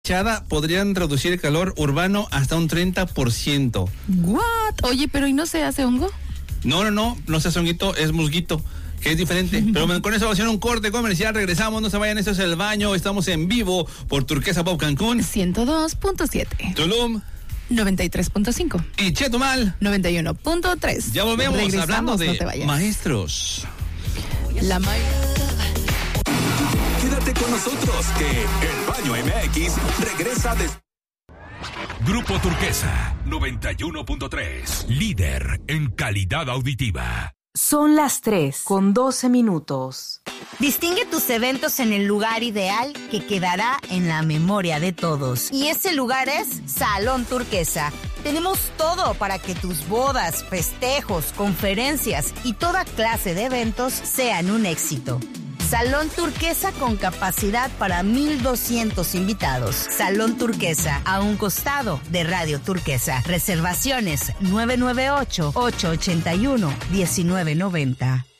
podrían reducir el calor urbano hasta un 30%. ¿What? Oye, pero ¿y no se hace hongo? No se hace honguito, es musguito, que es diferente. Pero bueno, con eso va a ser un corte comercial, regresamos, no se vayan, esto es El Baño, estamos en vivo por Turquesa Pop Cancún 102.7, Tulum 93.5 y Chetumal 91.3. Ya volvemos. Regresamos, hablando de no maestros. Quédate con nosotros que El Baño MX regresa Grupo Turquesa 91.3, líder en calidad auditiva. Son las 3:12. Distingue tus eventos en el lugar ideal que quedará en la memoria de todos. Y ese lugar es Salón Turquesa. Tenemos todo para que tus bodas, festejos, conferencias y toda clase de eventos sean un éxito. Salón Turquesa con capacidad para 1,200 invitados. Salón Turquesa, a un costado de Radio Turquesa. Reservaciones 998-881-1990.